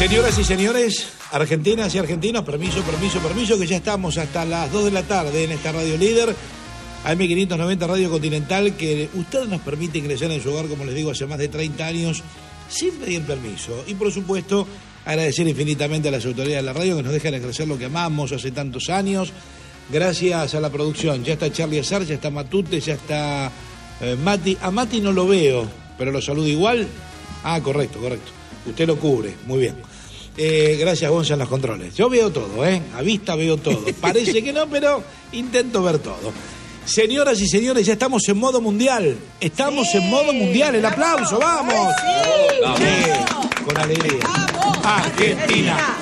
Señoras y señores, argentinas y argentinos, permiso, que ya estamos hasta las 2 de la tarde en esta Radio Líder, AM590 Radio Continental, que usted nos permite ingresar en su hogar, como les digo, hace más de 30 años, sin pedir permiso. Y por supuesto, agradecer infinitamente a las autoridades de la radio que nos dejan ejercer lo que amamos hace tantos años. Gracias a la producción. Ya está Charlie Azar, ya está Matute, ya está Mati. A Mati no lo veo, pero lo saludo igual. Ah, correcto. Usted lo cubre, muy bien. Gracias, Gonza, en los controles. Yo veo todo, a vista veo todo. Parece que no, pero intento ver todo. Señoras y señores, ya estamos en modo mundial. Estamos en modo mundial. El aplauso, vamos. Sí, con alegría. Argentina.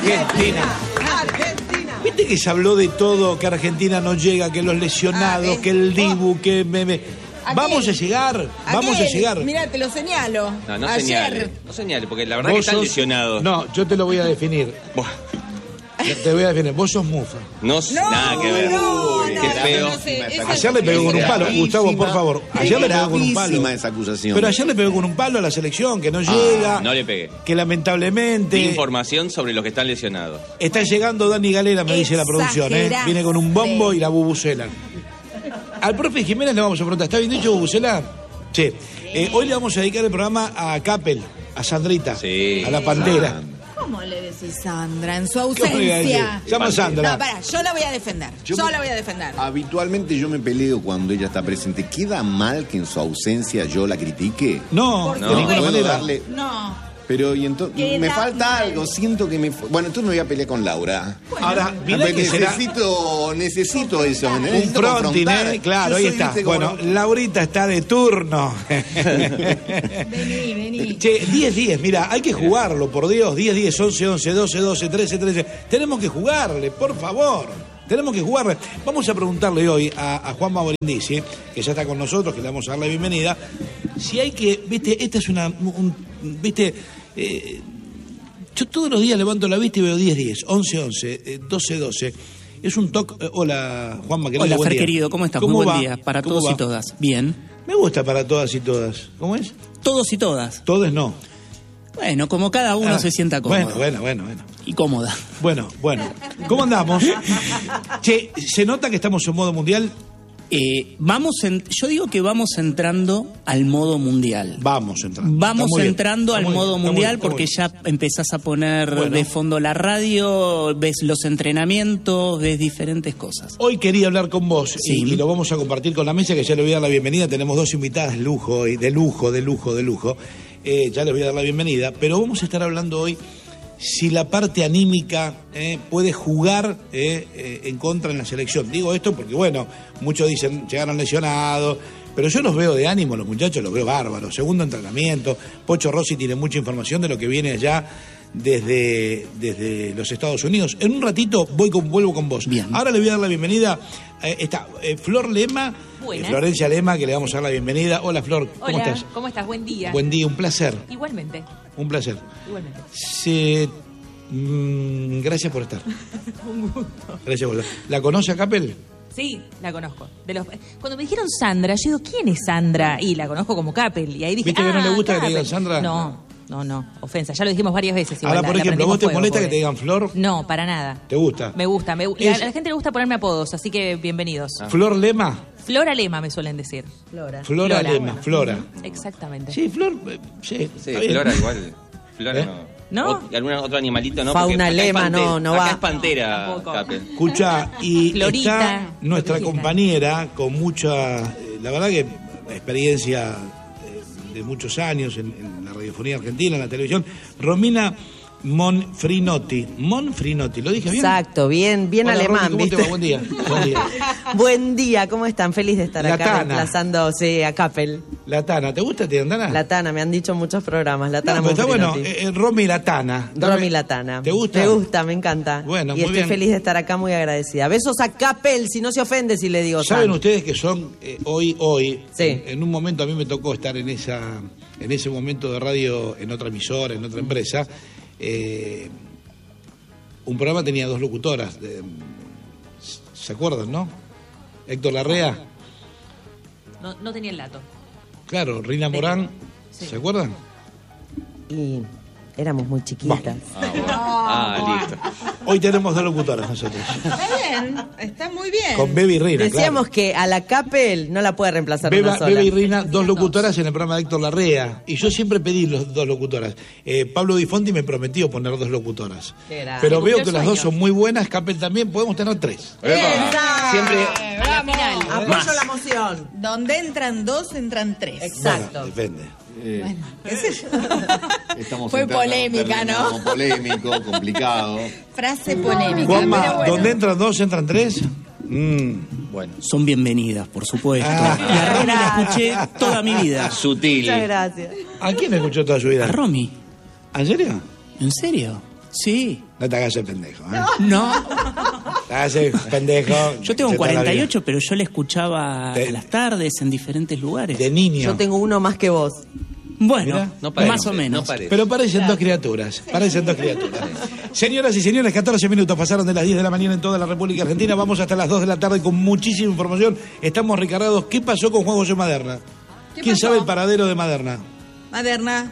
Viste que se habló de todo, que Argentina no llega, que los lesionados, que el Dibu, que vamos a llegar. Mira, te lo señalo. No señale, porque la verdad que están lesionados. No, yo te lo voy a definir. Te voy a definir. Vos sos mufa. No, nada que ver. Qué feo. Ayer le pegó con un palo. Gustavo, por favor. Ayer le pegó con un palo. Esa acusación. Pero ayer le pegó con un palo a la selección, que no llega. No le pegué. Que lamentablemente... Di información sobre los que están lesionados. Está llegando Dani Galera, me dice la producción. Viene con un bombo y la bubucela. Al profe Jiménez le vamos a preguntar, ¿está bien dicho bubucela? Sí. Hoy le vamos a dedicar el programa a Capel, a Sandrita, a la Pantera. ¿Cómo le decís Sandra en su ausencia? Llama Sandra. No, pará, yo la voy a defender. Habitualmente yo me peleo cuando ella está presente. ¿Queda mal que en su ausencia yo la critique? No, de ninguna manera. No. Pero y entonces me falta algo, siento que me... Bueno, entonces me voy a pelear con Laura. Bueno. Ahora, mirá que necesito eso. Un fronting, claro, ahí está. Bueno, Laurita está de turno. Vení. Che, 10-10, mira, hay que jugarlo, por Dios. 10-10, 11-11, 12-12, 13-13. Tenemos que jugarle, por favor. Tenemos que jugarle. Vamos a preguntarle hoy a Juanma Borindisi, que ya está con nosotros, que le vamos a dar la bienvenida, si hay que, viste, esta es yo todos los días levanto la vista y veo 10-10, 11-11, 12-12. Es un toque. Hola, Juanma, querido. Hola, Fer, querido, ¿cómo estás? Muy buen día para todos y todas. Bien. Me gusta para todas y todas. ¿Cómo es? Todos y todas. Todes no. Bueno, como cada uno se sienta cómodo. Bueno. Y cómoda. Bueno. ¿Cómo andamos? Che, ¿se nota que estamos en modo mundial? Yo digo que vamos entrando al modo mundial. Vamos entrando al modo mundial porque ya empezás a poner de fondo la radio, ves los entrenamientos, ves diferentes cosas. Hoy quería hablar con vos sí. y lo vamos a compartir con la mesa, que ya le voy a dar la bienvenida. Tenemos dos invitadas de lujo. Ya les voy a dar la bienvenida, pero vamos a estar hablando hoy si la parte anímica puede jugar en contra en la selección. Digo esto porque, muchos dicen, llegaron lesionados, pero yo los veo de ánimo, los muchachos los veo bárbaros. Segundo entrenamiento, Pocho Rossi tiene mucha información de lo que viene allá desde los Estados Unidos. En un ratito vuelvo con vos. Bien. Ahora le voy a dar la bienvenida. Está Flor Lema, Florencia Lema, que le vamos a dar la bienvenida. Hola, Flor, ¿cómo estás? ¿Cómo estás? Buen día. Buen día, un placer. Igualmente. Un placer. Igualmente. Gracias por estar. Un gusto. Gracias por estar. ¿La conoce a Capel? Sí, la conozco. Cuando me dijeron Sandra, yo digo, ¿quién es Sandra? Y la conozco como Capel. Y ahí dije, ¿viste que no le gusta Capel. que le digan Sandra? No, ofensa. Ya lo dijimos varias veces. Ahora, por ejemplo, ¿vos te molesta que te digan Flor? No, para nada. ¿Te gusta? Me gusta. A la gente le gusta ponerme apodos, así que bienvenidos. ¿Flor Lema? Flora Lema me suelen decir. Flora Lema, Flora. Exactamente. Sí, Flor, sí. Flora igual. Flora ¿No? ¿Algún otro animalito no? Fauna Lema no va. Acá es pantera, Capel. Escucha, y Florita, está nuestra compañera con mucha, la verdad que experiencia de muchos años en la radiofonía argentina, en la televisión, Romina Monfrinotti, ¿lo dije bien? Exacto, bien hola, alemán. Romy, ¿cómo te va? Buen día. Buen día, ¿cómo están? Feliz de estar acá reemplazándose a Capel. La Tana, ¿te gusta, Tana? La Tana, me han dicho muchos programas. La Tana, pero está bueno, Romy La Tana. Romy La Tana. ¿Te gusta? Me gusta, me encanta. Bueno, y estoy feliz de estar acá, muy agradecida. Besos a Capel, si no se ofende si le digo. ¿Saben ustedes que son hoy? Sí. En un momento a mí me tocó estar en ese momento de radio, en otra emisora, en otra empresa. Un programa tenía dos locutoras, ¿se acuerdan, no? Héctor Larrea. No tenía el dato. Claro, Rina Morán, sí. ¿Se acuerdan? Y éramos muy chiquitas. Listo. Hoy tenemos 2 locutoras nosotros. Está bien, está muy bien. Con Bebe y Rina. Decíamos que a la Capel no la puede reemplazar una sola. Bebe y Rina, 2 locutoras en el programa de Héctor Larrea. Y yo siempre pedí los 2 locutoras. Pablo Di Fonti me prometió poner 2 locutoras. Pero veo que las 2 son muy buenas. Capel también, podemos tener 3. Siempre. Vamos. Apoyo la moción. Donde entran 2, entran 3. Exacto. Bueno, depende. Bueno, qué sé yo. Estamos Fue entrando en polémica, terreno ¿no? Polémico, complicado. Frase polémica. Juanma, pero bueno. ¿dónde entran 2, entran 3? Bueno. Son bienvenidas, por supuesto. La Romy la escuché toda mi vida. Sutil. Muchas gracias. ¿A quién escuchó toda su vida? ¿A Romy? ¿En serio? ¿En serio? Sí. No te hagas el pendejo, ¿eh? No. Te hagas el pendejo. Yo tengo un toda la vida. 48, pero yo la escuchaba De- a las tardes en diferentes lugares. De niño. Yo tengo uno más que vos. Bueno, Mirá. No parece, más o menos. no parece. Pero parecen 2 criaturas. Parecen 2 criaturas. Señoras y señores, 14 minutos pasaron de las 10 de la mañana en toda la República Argentina. Vamos hasta las 2 de la tarde con muchísima información. Estamos recargados. ¿Qué pasó con Juan José Maderna? ¿Quién pasó? sabe el paradero de Maderna? Maderna.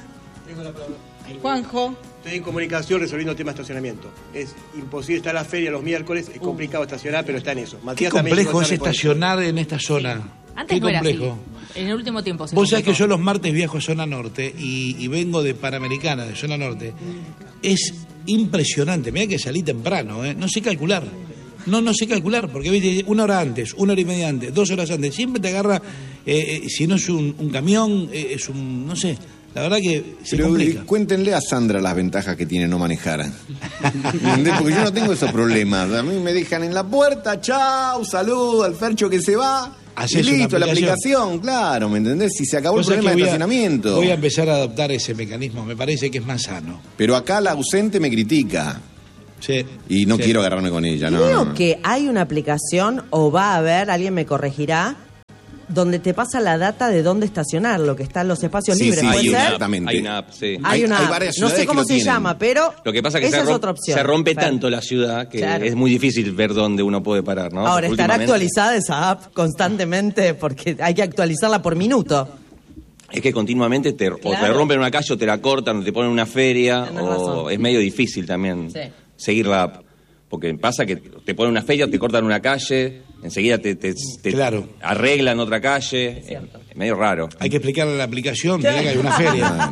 Juanjo. Estoy en comunicación resolviendo tema de estacionamiento. Es imposible estar a la feria los miércoles, es complicado estacionar, pero está en eso. Qué Matías también complejo llegó es tarde por eso. estacionar en esta zona. Antes Qué no era así. complejo. En el último tiempo se Vos sabés que complicó. yo los martes viajo a zona norte y vengo de Panamericana, de zona norte. Es impresionante. Mirá que salí temprano, ¿eh? No sé calcular. No sé calcular, porque viste, 1 hora antes, 1 hora y media antes, 2 horas antes. Siempre te agarra, si no es un camión, es un, no sé. La verdad que se Pero complica. cuéntenle a Sandra las ventajas que tiene no manejar. ¿Entendés? Porque yo no tengo esos problemas. A mí me dejan en la puerta, chau, saludo al Fercho que se va. Hacés Y una listo, la aplicación. aplicación, claro, ¿me entendés? Si se acabó el Vos sabés problema de que estacionamiento. voy a empezar a adoptar ese mecanismo, me parece que es más sano. Pero acá la ausente me critica. Sí. Y no Sí. quiero agarrarme con ella, no. Creo no. que hay una aplicación, o va a haber, alguien me corregirá, donde te pasa la data de dónde estacionar, lo que está en los espacios Sí, libres. sí, ¿Puede hay ser? exactamente. Hay una app, sí. Hay una hay app. varias No ciudades sé que cómo lo se tienen. llama, pero Lo que pasa es que esa se, es otra opción. se rompe Claro. tanto la ciudad que Claro. es muy difícil ver dónde uno puede parar, ¿no? Ahora, Porque ¿estará últimamente- actualizada esa app constantemente? Porque hay que actualizarla por minuto. Es que continuamente o te rompen una calle o te la cortan o te ponen una feria Tenés o razón. es medio difícil también Sí. seguir la app. Porque pasa que te ponen una feria, te cortan una calle, enseguida te Claro. arreglan otra calle. Es medio raro. Hay que explicarle a la aplicación, mirá que hay una feria.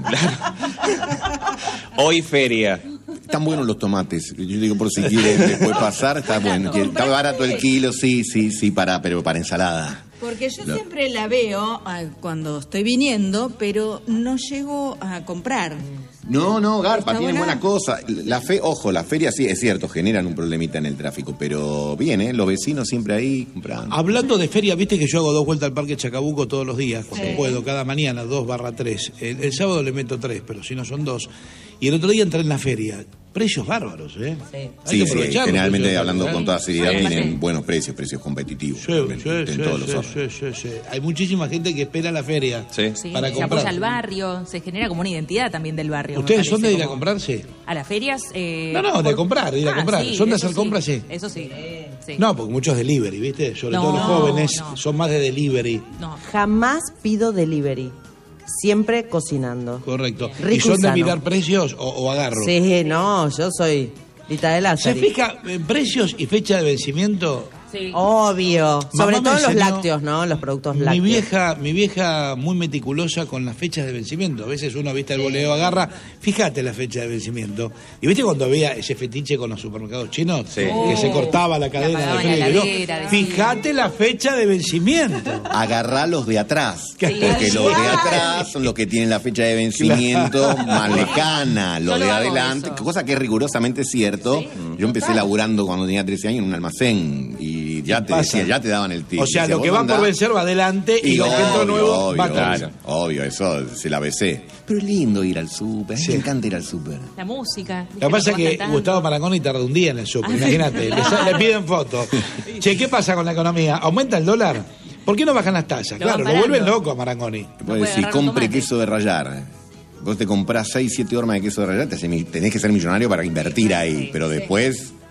Hoy feria. Están buenos los tomates. Yo digo, por si quieren después pasar, está bueno. Que está barato el kilo, sí, pero para ensalada. Porque yo siempre la veo cuando estoy viniendo, pero no llego a comprar. No, Garpa, ¿Está tienen buena? buena cosa. Ojo, la feria sí, es cierto, generan un problemita en el tráfico, pero bien, los vecinos siempre ahí comprando. Hablando de feria, viste que yo hago 2 vueltas al Parque Chacabuco todos los días, cuando puedo, cada mañana, 2/3. El sábado le meto 3, pero si no son 2. Y el otro día entré en la feria. Precios bárbaros, ¿eh? Hay Sí, que aprovechar los generalmente precios hablando bárbaros, con ¿eh? toda seriedad Sí, tienen sí. buenos precios competitivos. Sí, en todos los órdenes. sí. Hay muchísima gente que espera la feria Sí. Sí, para se comprar. apoya al barrio, se genera como una identidad también del barrio. me ¿Ustedes son de parece, ir a como- comprarse? ¿A las ferias? No, de comprar, de ir a comprar. ¿Son de eso hacer compras? Sí. Eso sí. Sí. No, porque muchos delivery, ¿viste? Sobre No, todo los jóvenes no. son más de delivery. No. Jamás pido delivery. Siempre cocinando. Correcto. Rico ¿Y son y de sano. mirar precios o agarro? Sí, no, yo soy Lita de ¿Se Lázaro. fija en precios y fecha de vencimiento? Sí. Obvio. Sobre me todo los enseñó- lácteos, ¿no? Los productos Mi lácteos. vieja muy meticulosa con las fechas de vencimiento. A veces uno, viste, el boleo agarra, fíjate la fecha de vencimiento. Y viste cuando veía ese fetiche con los supermercados chinos, Sí. que se cortaba la cadena de apagaban la frío. heladera, decía. Fíjate la fecha de vencimiento. Agarrá los de atrás, Sí. porque los de atrás son los que tienen la fecha de vencimiento más lejana, los Yo lo de hago adelante, eso. cosa que es rigurosamente cierto. Yo empecé laburando cuando tenía 13 años en un almacén y ya te Pasa. decía, ya te daban el tip. O sea, Decía, lo que vos va andá. por vencer va adelante y lo que entra nuevo va atrás. claro, obvio, eso se la besé. Pero es lindo ir al súper, a mí Sí. me encanta ir al súper. La música. Lo que pasa es que cantando. Gustavo Marangoni tarda un día en el súper, imagínate, le piden fotos. Che, ¿qué pasa con la economía? ¿Aumenta el dólar? ¿Por qué no bajan las tasas? Lo Claro, van lo vuelven parando. loco a Marangoni. Vos puede decís, agarrar compre automático. queso de rallar. Vos te comprás 6, 7 hormas de queso de rallar, tenés que ser millonario para invertir ahí. Pero después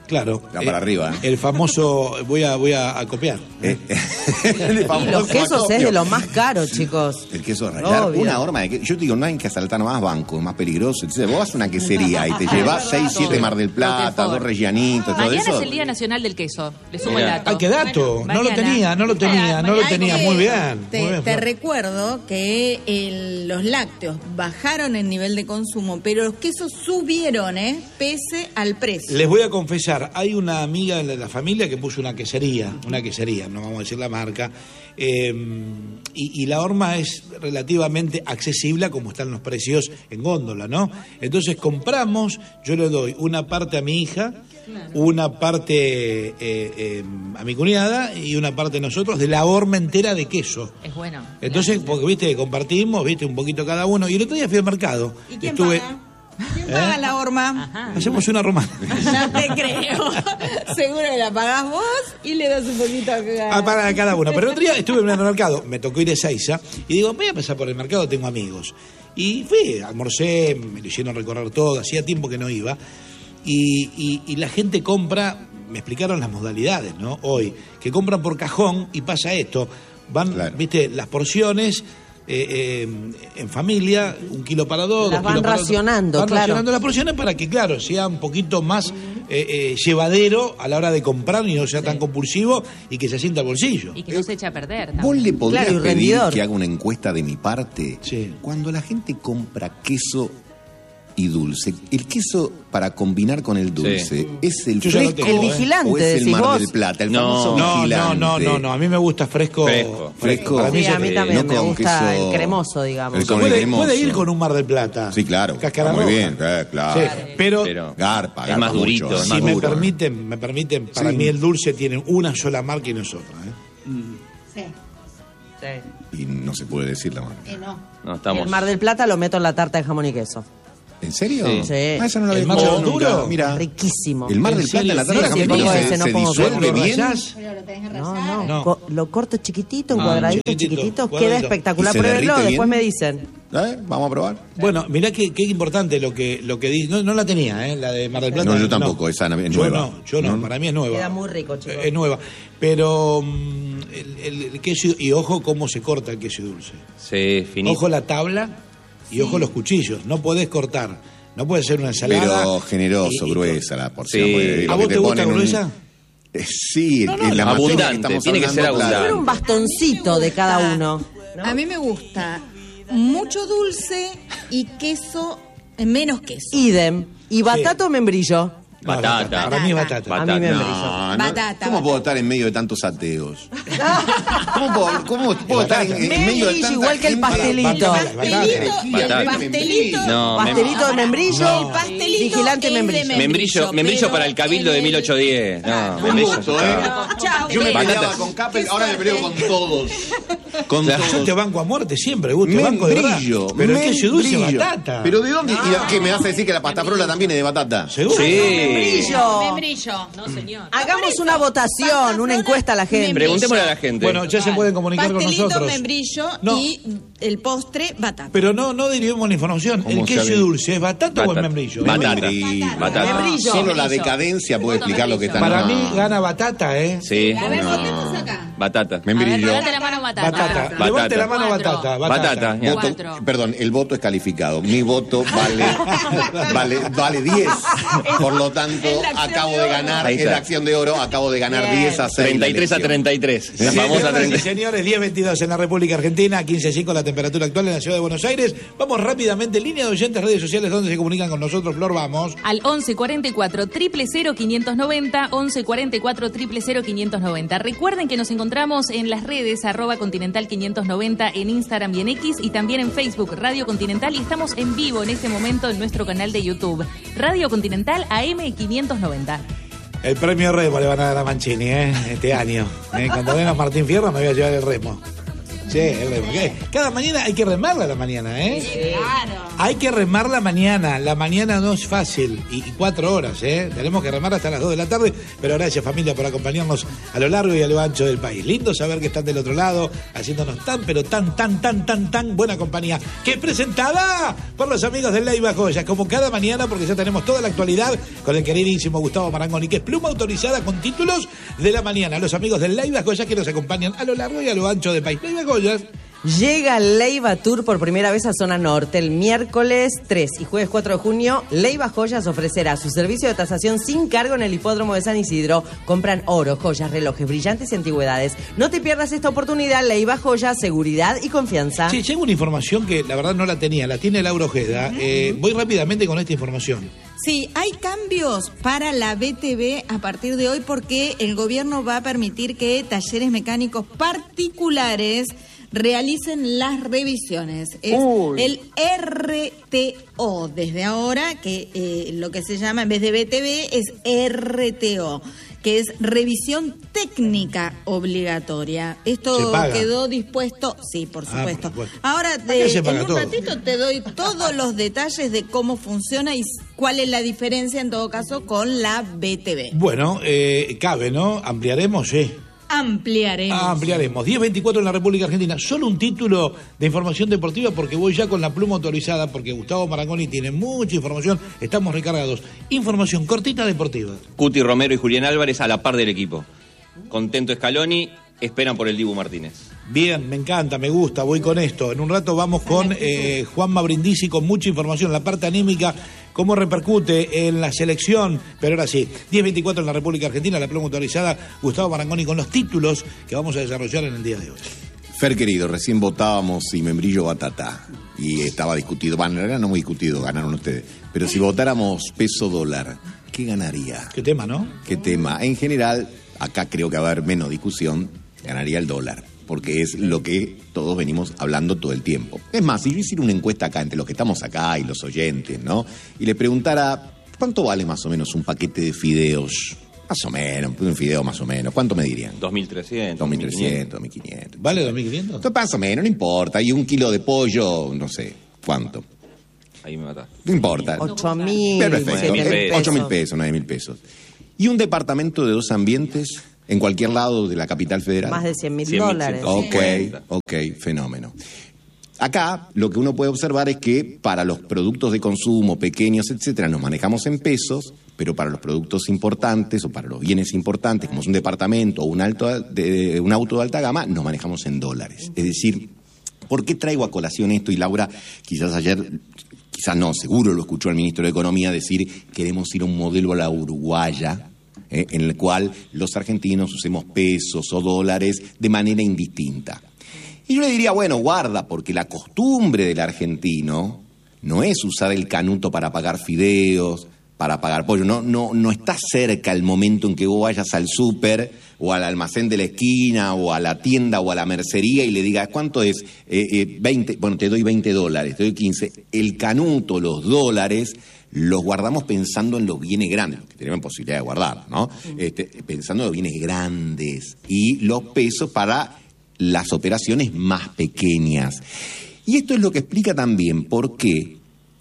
Claro. Para arriba. El famoso, voy a copiar. Y los quesos es de lo más caro, chicos. El queso rallar, Obvio. una horma de queso. Yo te digo, no hay que asaltar más bancos, es más peligroso. Entonces vos vas a una quesería y te llevas 6, 7 Mar del Plata, 2 rellanitos, todo Mañana eso. es el Día Nacional del Queso. Le sumo el dato. ¡Ay, qué dato! Bueno, no lo mañana. tenía. Muy bien. Te recuerdo que los lácteos bajaron el nivel de consumo, pero los quesos subieron, pese al precio. Les voy a confesar, hay una amiga de la familia que puso una quesería, no vamos a decir la marca, y la horma es relativamente accesible a como están los precios en góndola, ¿no? Entonces compramos, yo le doy una parte a mi hija, una parte a mi cuñada y una parte nosotros de la horma entera de queso. Es bueno. Entonces, porque viste, compartimos, viste, un poquito cada uno, y el otro día fui al mercado. ¿Y quién paga? ¿Quién paga la horma? Ajá. Hacemos una romana. No te creo. Seguro que la pagás vos y le das un poquito Para cada uno. Pero el otro día estuve en el mercado, me tocó ir a Ezeiza, y digo, voy a pasar por el mercado, tengo amigos. Y fui, almorcé, me lo hicieron recorrer todo, hacía tiempo que no iba. Y la gente compra, me explicaron las modalidades, ¿no? Hoy, que compran por cajón y pasa esto. Van, claro, viste, las porciones en familia, 1 kilo para 2. Las van racionando, van claro. racionando las porciones para que, claro, sea un poquito más llevadero a la hora de comprar y no sea tan compulsivo y que se sienta al bolsillo. Y que no se eche a perder. ¿Vos le podrías Claro, y pedir rendidor. que haga una encuesta de mi parte? Sí. Cuando la gente compra queso y dulce, el queso para combinar con el dulce, Sí. ¿es el Yo ya lo fresco tengo, El vigilante, o es el decís Mar vos. del Plata? El No, famoso vigilante. No, a mí me gusta fresco. Fresco. Para mí Sí, es a mí el- también no me con gusta queso- el cremoso, digamos. el con el Puede cremoso. ir con un Mar del Plata. Sí, claro. Cáscara Está muy roja. bien, claro. Sí, pero Garpa, es más durito, mucho, es si más me duro. permiten, para Sí. mí el dulce tiene una sola marca y no es otra. Y no se puede decir la marca. No, estamos. El Mar del Plata lo meto en la tarta de jamón y queso. ¿En serio? Sí. Sí. Ah, esa no la ¿El había Mar del escuchado nunca. Duro? Mira, Riquísimo. el Mar ¿En del Plata en la serio? tarta Sí, de jamón y pongo queso ese, no se pongo disuelve otro. bien. ¿Rayás? Lo corto chiquitito, en Ah, cuadraditos chiquitito, chiquititos, cuadradito. queda espectacular. ¿Y se Pruébenlo, derrite después bien? me dicen. Vamos a probar. Bueno, mirá qué importante lo que dice. No la tenía, la de Mar del Plata. No, yo tampoco, esa es nueva. Yo no, No. para mí es nueva. Queda muy rico, chicos. Es nueva. Pero el queso, y ojo cómo se corta el queso dulce. Sí, finito. Ojo la tabla y ojo los cuchillos. No podés cortar. No puede ser una ensalada. Pero generoso, y- gruesa la porción. Sí. porque lo ¿A que vos te gusta ponen un- gruesa? Sí, No, en la materia abundante, que estamos tiene que ser hablando, claro. abundante. Era un bastoncito de cada uno. ¿no? A mí me gusta mucho dulce y queso, menos queso. Idem. ¿Y batata o membrillo? No, Batata. Para mí es batata. A mí me Batata. membrillo. No, Batata, ¿Cómo puedo batata. estar en medio de tantos ateos? ¿Cómo puedo estar en medio de Membrillo tanta igual que el gente? pastelito. Pastelito y el Batata. pastelito. No, Pastelito de membrillo. El pastelito Vigilante es de membrillo. membrillo pero para el cabildo de en el- 1810. No, Un membrillo. gusto, Chao. Yo me Batata. peleaba con Capel, ahora me peleo con todos. Con Yo todos. te banco a muerte siempre, Gus, te banco de verdad. Membrillo. Pero el queso dulce membrillo. batata. ¿Pero de dónde? ¿Y qué me vas a decir que la pasta frola también es de batata? ¿Seguro? Sí. Membrillo. Membrillo. No, señor. Hagamos una votación, una encuesta a la gente. Preguntémosle a la gente. Bueno, ya se pueden comunicar con Pastelito, nosotros. membrillo No. y el postre, batata. Pero no derivemos la información. ¿El ¿Cómo queso sabe? dulce es batata o es Batata. membrillo? Batata. Membrillo. Batata. Membrillo. Solo la Membrillo. decadencia puede explicar lo que está. Para no. mí gana batata, ¿eh? Sí. A ver, votemos acá. Batata. A ver, Membrillo. levante la mano, batata. Batata. Levante la mano, Cuatro. batata. Batata. Ya. Voto- 4. perdón, el voto es calificado. Mi voto vale 10. Por lo tanto, acabo de ganar Ahí en está. la acción de oro, acabo de ganar 10 a 6. 33 a 33. La famosa Señoras y 33. señores, 10:22 en la República Argentina, 15:05 la temperatura actual en la ciudad de Buenos Aires. Vamos rápidamente, línea de oyentes, redes sociales, donde se comunican con nosotros. Flor, vamos. Al 11 44 000 590, 11 44 000 590. Recuerden que nos encontramos en las redes @Continental 590 en Instagram y en X, y también en Facebook Radio Continental, y estamos en vivo en este momento en nuestro canal de YouTube Radio Continental AM 590. El premio Remo le van a dar a Mancini, este año. Cuando venga Martín Fierro me voy a llevar el Remo. Sí, cada mañana hay que remarla la mañana, ¿eh? Sí, claro. Hay que remar la mañana no es fácil, y 4 horas, ¿eh? Tenemos que remar hasta las 2 de la tarde, pero gracias familia por acompañarnos a lo largo y a lo ancho del país. Lindo saber que están del otro lado, haciéndonos pero tan buena compañía, que es presentada por los amigos de Leiva Joyas, como cada mañana, porque ya tenemos toda la actualidad con el queridísimo Gustavo Marangoni, que es pluma autorizada con títulos de la mañana. Los amigos de Leiva Joyas que nos acompañan a lo largo y a lo ancho del país. Leiva Joyas. Llega Leiva Tour por primera vez a Zona Norte. El miércoles 3 y jueves 4 de junio, Leiva Joyas ofrecerá su servicio de tasación sin cargo en el hipódromo de San Isidro. Compran oro, joyas, relojes, brillantes y antigüedades. No te pierdas esta oportunidad. Leiva Joyas, seguridad y confianza. Sí, tengo una información que la verdad no la tenía, la tiene Laura Ojeda. Voy rápidamente con esta información. Sí, hay cambios para la BTV a partir de hoy porque el gobierno va a permitir que talleres mecánicos particulares realicen las revisiones. Es el RTO desde ahora, que lo que se llama en vez de BTV es RTO, que es revisión técnica obligatoria. Esto quedó dispuesto, sí, por supuesto. Ahora, en un ratito te doy todos los detalles de cómo funciona y cuál es la diferencia en todo caso con la BTV. Bueno, cabe, ¿no? Ampliaremos, sí. Ampliaremos. 10:24 en la República Argentina. Solo un título de información deportiva porque voy ya con la pluma autorizada porque Gustavo Marangoni tiene mucha información. Estamos recargados. Información cortita deportiva. Cuti Romero y Julián Álvarez a la par del equipo. Contento Scaloni, esperan por el Dibu Martínez. Bien, me encanta, me gusta, voy con esto. En un rato vamos con Juanma Brindisi con mucha información, la parte anímica, cómo repercute en la selección. Pero ahora sí, 10:24 en la República Argentina, la pluma autorizada, Gustavo Marangoni con los títulos que vamos a desarrollar en el día de hoy. Fer, querido, recién votábamos si Membrillo Batata y estaba discutido, bueno, en realidad no muy discutido, ganaron ustedes, pero si votáramos peso dólar, ¿qué ganaría? ¿Qué tema, no? ¿Qué tema? En general, acá creo que va a haber menos discusión, ganaría el dólar, porque es lo que todos venimos hablando todo el tiempo. Es más, si yo hiciera una encuesta acá entre los que estamos acá y los oyentes, ¿no? Y le preguntara, ¿cuánto vale más o menos un paquete de fideos? Más o menos, un fideo más o menos. ¿Cuánto me dirían? 2.300. 2.300, 2.500. ¿Vale 2.500? Esto más o menos, no importa. Y un kilo de pollo, no sé, ¿cuánto? Ahí me mataste. No importa. 8.000. Perfecto. 9.000 pesos, 9.000 pesos. ¿Y un departamento de 2 ambientes en cualquier lado de la capital federal? Más de $100.000. Ok, fenómeno. Acá lo que uno puede observar es que para los productos de consumo pequeños, etcétera, nos manejamos en pesos, pero para los productos importantes o para los bienes importantes, como es un departamento o un auto de alta gama, nos manejamos en dólares. Es decir, ¿por qué traigo a colación esto? Y Laura, quizás ayer, quizás no, seguro lo escuchó el ministro de Economía decir, queremos ir a un modelo a la uruguaya, en el cual los argentinos usemos pesos o dólares de manera indistinta. Y yo le diría, bueno, guarda, porque la costumbre del argentino no es usar el canuto para pagar fideos, para pagar pollo. No está cerca el momento en que vos vayas al súper o al almacén de la esquina o a la tienda o a la mercería y le digas, ¿cuánto es? 20, bueno, te doy $20, te doy 15. El canuto, los dólares, los guardamos pensando en los bienes grandes, que tenemos posibilidad de guardar, ¿no? Pensando en los bienes grandes y los pesos para las operaciones más pequeñas. Y esto es lo que explica también por qué,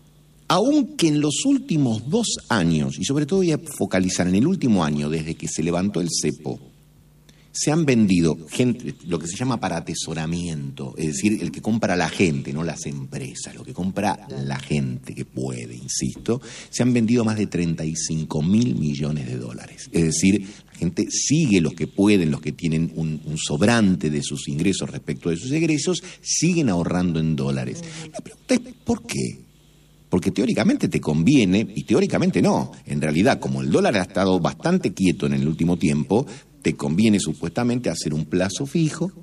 aunque en los últimos 2 años, y sobre todo voy a focalizar en el último año, desde que se levantó el cepo, se han vendido gente, lo que se llama para atesoramiento, es decir, el que compra la gente, no las empresas, lo que compra la gente que puede, insisto, se han vendido más de $35.000 millones. Es decir, la gente sigue los que pueden, los que tienen un sobrante de sus ingresos respecto de sus egresos, siguen ahorrando en dólares. La pregunta es, ¿por qué? Porque teóricamente te conviene, y teóricamente no. En realidad, como el dólar ha estado bastante quieto en el último tiempo, te conviene supuestamente hacer un plazo fijo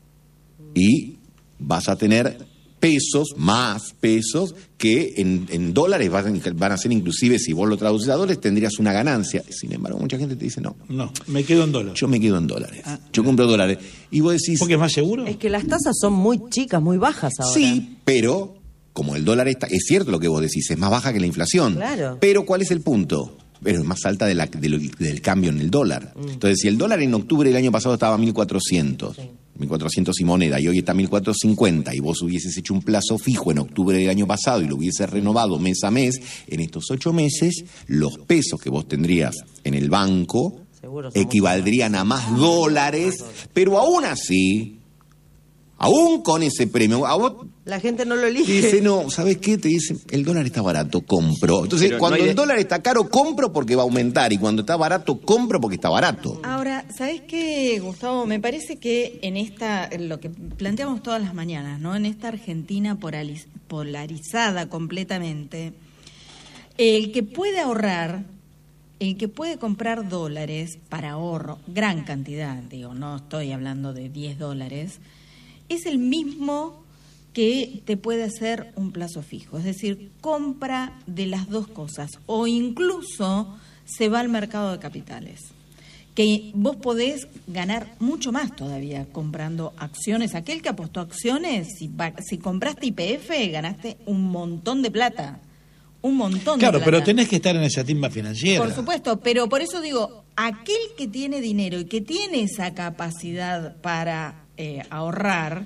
y vas a tener pesos, más pesos, que en dólares van a ser, inclusive, si vos lo traduces a dólares, tendrías una ganancia. Sin embargo, mucha gente te dice, no, me quedo en dólares. Yo me quedo en dólares. Yo compro dólares. Y vos decís... ¿Porque es más seguro? Es que las tasas son muy chicas, muy bajas ahora. Sí, pero como el dólar está... Es cierto lo que vos decís, es más baja que la inflación. Claro. Pero ¿cuál es el punto? Pero es más alta del cambio en el dólar. Entonces, si el dólar en octubre del año pasado estaba a 1.400, 1.400 y moneda, y hoy está 1.450, y vos hubieses hecho un plazo fijo en octubre del año pasado y lo hubieses renovado mes a mes, en estos 8 meses, los pesos que vos tendrías en el banco equivaldrían a más dólares, pero aún así, aún con ese premio, a vos la gente no lo elige. dice, no, ¿sabes qué? Te dicen, el dólar está barato, compro. Entonces, Pero cuando no hay el dólar está caro, compro porque va a aumentar, y cuando está barato, compro porque está barato. Ahora, ¿sabés qué, Gustavo? Me parece que lo que planteamos todas las mañanas, ¿no? En esta Argentina polarizada completamente, el que puede ahorrar, el que puede comprar dólares para ahorro, gran cantidad, digo, no estoy hablando de $10, es el mismo que te puede hacer un plazo fijo, es decir, compra de las dos cosas, o incluso se va al mercado de capitales, que vos podés ganar mucho más todavía comprando acciones. Aquel que apostó acciones, si compraste YPF, ganaste un montón de plata, un montón de plata. Claro, pero tenés que estar en esa timba financiera. Por supuesto, pero por eso digo, aquel que tiene dinero y que tiene esa capacidad para ahorrar,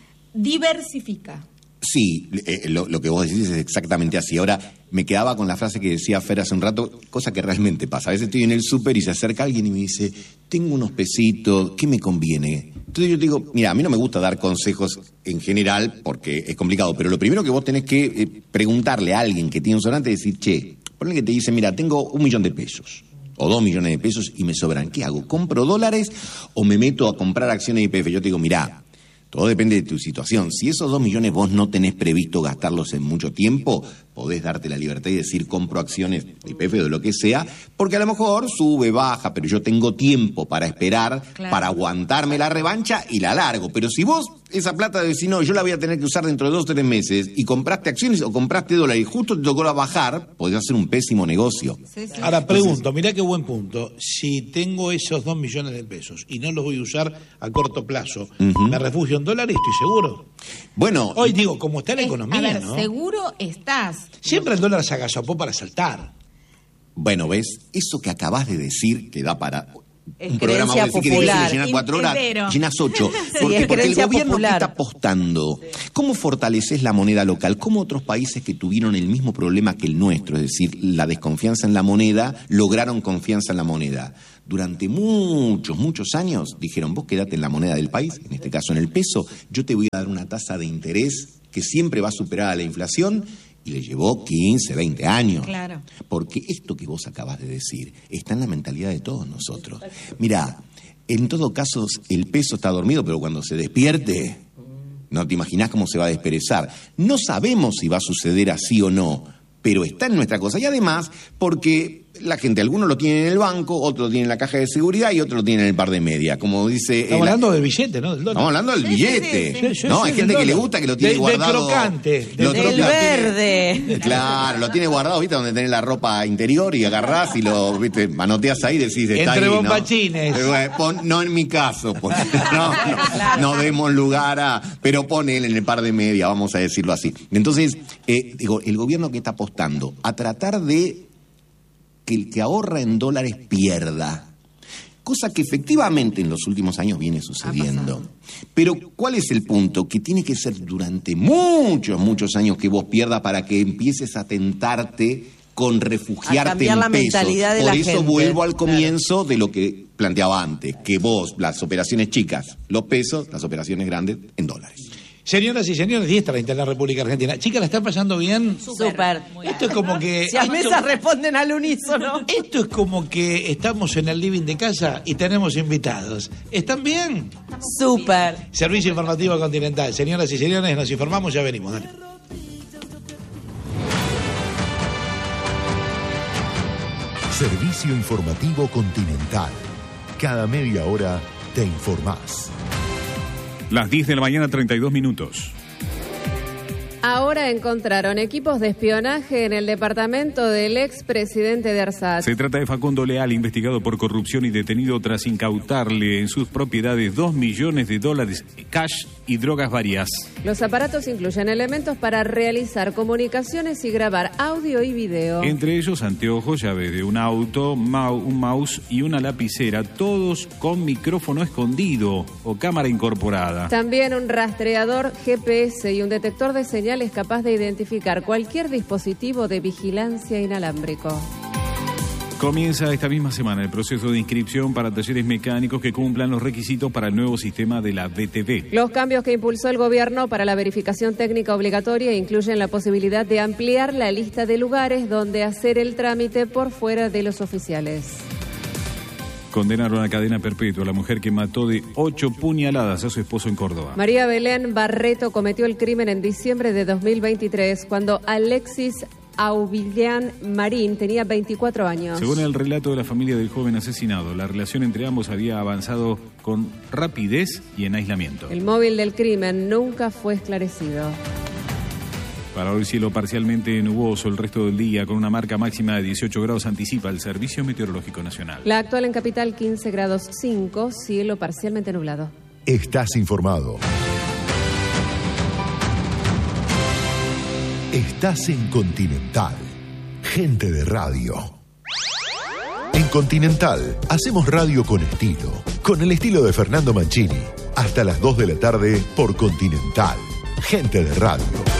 diversifica. Sí, lo que vos decís es exactamente así. Ahora, me quedaba con la frase que decía Fer hace un rato, cosa que realmente pasa. A veces estoy en el súper y se acerca alguien y me dice, tengo unos pesitos, ¿qué me conviene? Entonces yo digo, mira, a mí no me gusta dar consejos en general porque es complicado, pero lo primero que vos tenés que preguntarle a alguien que tiene un sobrante es decir, che, ponle que te dice, mira, tengo $1.000.000 o $2 millones y me sobran. ¿Qué hago? ¿Compro dólares o me meto a comprar acciones de YPF? Yo te digo, mira, todo depende de tu situación. Si esos 2 millones vos no tenés previsto gastarlos en mucho tiempo, podés darte la libertad y decir compro acciones de YPF o de lo que sea, porque a lo mejor sube, baja, pero yo tengo tiempo para esperar, claro, para aguantarme la revancha y la largo. Pero si vos esa plata decís, no, yo la voy a tener que usar dentro de 2 o 3 meses, y compraste acciones o compraste dólares y justo te tocó la bajar, podés hacer un pésimo negocio. Sí. Ahora pregunto, mirá qué buen punto. Si tengo esos 2 millones de pesos y no los voy a usar a corto plazo, ¿me refugio en dólares? Estoy seguro. Bueno, hoy digo, como está la economía, a ver, ¿no? Seguro estás. Siempre el dólar se agazapó para saltar. Bueno, ¿ves? Eso que acabás de decir que da para es un programa creencia que popular. llenar 4 horas, llenas 8. Sí, Porque el creencia gobierno popular. que está apostando. ¿Cómo fortaleces la moneda local? ¿Cómo otros países que tuvieron el mismo problema que el nuestro, es decir, la desconfianza en la moneda, lograron confianza en la moneda? Durante muchos años dijeron, vos quedate en la moneda del país, en este caso en el peso, yo te voy a dar una tasa de interés que siempre va a superar a la inflación, y le llevó 15, 20 años. Claro. Porque esto que vos acabas de decir está en la mentalidad de todos nosotros. Mirá, en todo caso el peso está dormido, pero cuando se despierte, no te imaginás cómo se va a desperezar. No sabemos si va a suceder así o no, pero está en nuestra cosa. Y además, porque la gente, algunos lo tienen en el banco, otros lo tienen en la caja de seguridad y otros lo tienen en el par de media. Como dice... Estamos hablando del billete, ¿no? Del dólar. Estamos hablando del billete. Sí, no, hay gente que le gusta que lo tiene guardado... Del crocante. Del verde. Claro, lo tiene guardado, ¿viste? Donde tenés la ropa interior y agarrás y lo, ¿viste? Manoteás ahí y decís, está entre ahí, bombachines. No en mi caso, no demos lugar a... Pero pon él en el par de media, vamos a decirlo así. Entonces, digo, el gobierno que está apostando a tratar de que el que ahorra en dólares pierda, cosa que efectivamente en los últimos años viene sucediendo. Pero ¿cuál es el punto? Que tiene que ser durante muchos años que vos pierdas para que empieces a tentarte con refugiarte en la pesos. mentalidad de Por la eso gente. vuelvo al comienzo de lo que planteaba antes, que vos, las operaciones chicas, los pesos, las operaciones grandes en dólares. Señoras y señores, 10:30 en la República Argentina. Chicas, ¿la están pasando bien? Súper. Esto es como que... Si a mesas responden al unísono. Esto es como que estamos en el living de casa y tenemos invitados. ¿Están bien? Súper. Servicio Informativo Continental. Señoras y señores, nos informamos, ya venimos. Dale. Servicio Informativo Continental. Cada media hora te informás. Las 10 de la mañana, 32 minutos. Ahora encontraron equipos de espionaje en el departamento del expresidente de Arsat. Se trata de Facundo Leal, investigado por corrupción y detenido tras incautarle en sus propiedades $2 millones cash y drogas varias. Los aparatos incluyen elementos para realizar comunicaciones y grabar audio y video. Entre ellos anteojos, llave de un auto, un mouse y una lapicera, todos con micrófono escondido o cámara incorporada. También un rastreador GPS y un detector de señales capaz de identificar cualquier dispositivo de vigilancia inalámbrico. Comienza esta misma semana el proceso de inscripción para talleres mecánicos que cumplan los requisitos para el nuevo sistema de la BTV. Los cambios que impulsó el gobierno para la verificación técnica obligatoria incluyen la posibilidad de ampliar la lista de lugares donde hacer el trámite por fuera de los oficiales. Condenaron a cadena perpetua a la mujer que mató de 8 puñaladas a su esposo en Córdoba. María Belén Barreto cometió el crimen en diciembre de 2023, cuando Alexis Auvillán Marín tenía 24 años. Según el relato de la familia del joven asesinado, la relación entre ambos había avanzado con rapidez y en aislamiento. El móvil del crimen nunca fue esclarecido. Para hoy cielo parcialmente nuboso el resto del día con una marca máxima de 18 grados, anticipa el Servicio Meteorológico Nacional. La actual en Capital 15 grados 5, cielo parcialmente nublado. Estás informado. Estás en Continental. Gente de radio. En Continental hacemos radio con estilo. Con el estilo de Fernando Mancini. Hasta las 2 de la tarde por Continental. Gente de radio.